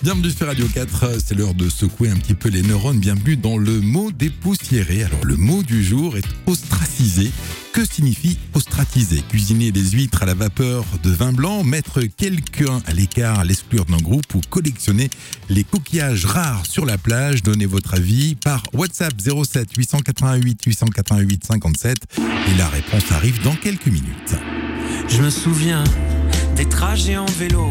Bienvenue sur Radio 4, c'est l'heure de secouer un petit peu les neurones. Bienvenue dans le mot dépoussiéré. Alors le mot du jour est ostracisé. Que signifie ostratiser? Cuisiner des huîtres à la vapeur de vin blanc, mettre quelqu'un à l'écart, l'exclure d'un groupe ou collectionner les coquillages rares sur la plage. Donnez votre avis par WhatsApp 07 888 888 57 et la réponse arrive dans quelques minutes. Je me souviens des trajets en vélo